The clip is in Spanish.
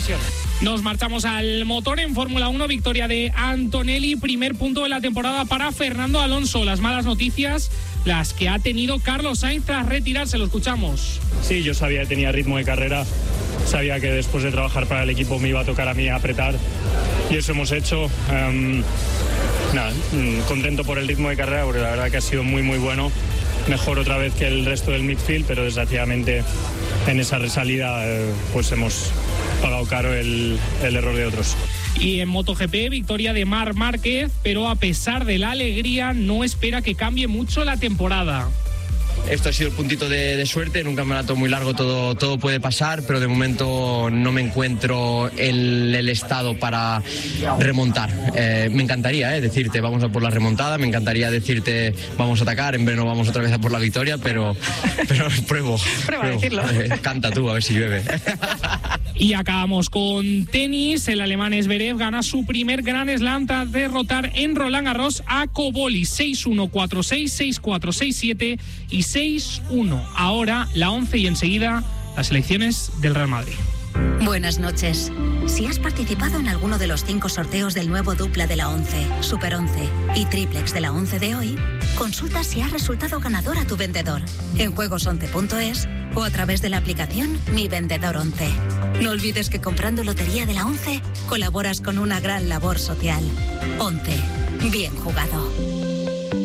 Eurovisión. Nos marchamos al motor en Fórmula 1, victoria de Antonelli, primer punto de la temporada para Fernando Alonso. Las malas noticias, las que ha tenido Carlos Sainz tras retirarse, lo escuchamos. Sí, yo sabía que tenía ritmo de carrera, sabía que después de trabajar para el equipo me iba a tocar a mí apretar y eso hemos hecho. Contento por el ritmo de carrera porque la verdad que ha sido muy muy bueno, mejor otra vez que el resto del midfield, pero desgraciadamente en esa resalida pues hemos pagado caro el error de otros. Y en MotoGP, victoria de Marc Márquez, pero a pesar de la alegría no espera que cambie mucho la temporada. Esto ha sido el puntito de suerte, en un campeonato muy largo todo puede pasar, pero de momento no me encuentro en el estado para remontar. Me encantaría decirte vamos a por la remontada, me encantaría decirte vamos a atacar, en verano vamos otra vez a por la victoria, pero pruebo. A decirlo. Canta tú, a ver si llueve. Y acabamos con tenis. El alemán Zverev gana su primer Grand Slam tras derrotar en Roland Garros a Koboli 6-1, 4-6, 6-4, 6-7 y 6-1. Ahora la 11 y enseguida las elecciones del Real Madrid. Buenas noches. Si has participado en alguno de los 5 sorteos del nuevo dupla de la 11, Super 11 y triplex de la 11 de hoy, consulta si ha resultado ganador a tu vendedor en juegos11.es o a través de la aplicación Mi Vendedor 11. No olvides que comprando Lotería de la 11 colaboras con una gran labor social. 11. Bien jugado.